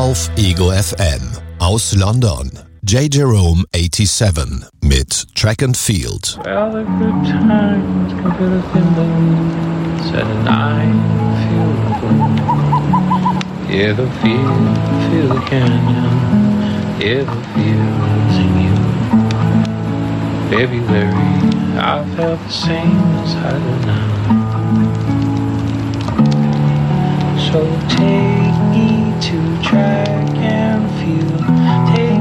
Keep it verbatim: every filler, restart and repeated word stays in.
auf Ego F M. Aus London, J. Jerome eighty-seven mit Track and Field. Well, the good times can feel the thing said and I feel the flow. Yeah, the feel, feel the canyon. Yeah, the feel's in you. February, I felt the same as I do now. So take